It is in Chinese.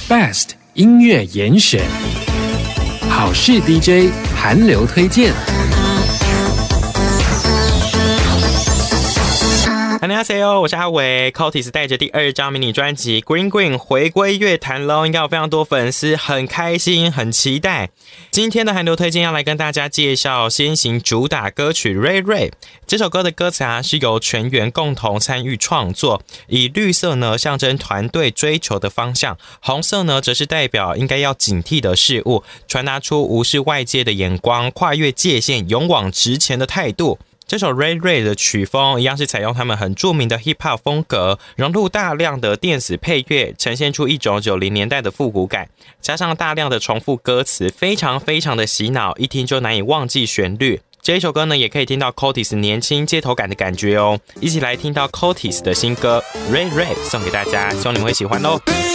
Best 音乐严选，好事 DJ 韩流推荐。 안녕하세요，我是阿伟。Cotis 带着第2张迷你专辑 Green Green 回归乐坛咯，应该有非常多粉丝很开心很期待。今天的韩流推荐要来跟大家介绍先行主打歌曲 Ray Ray。 这首歌的歌词是由全员共同参与创作，以绿色呢象征团队追求的方向，红色呢则是代表应该要警惕的事物，传达出无视外界的眼光，跨越界限，勇往直前的态度。这首 Ray Ray 的曲风一样是采用他们很著名的 Hip Hop 风格，融入大量的电子配乐，呈现出一种90年代的复古感，加上大量的重复歌词，非常非常的洗脑，一听就难以忘记旋律。这一首歌呢，也可以听到 Cotis 年轻街头感的感觉哦。一起来听到 Cotis 的新歌 Ray Ray 送给大家，希望你们会喜欢哦。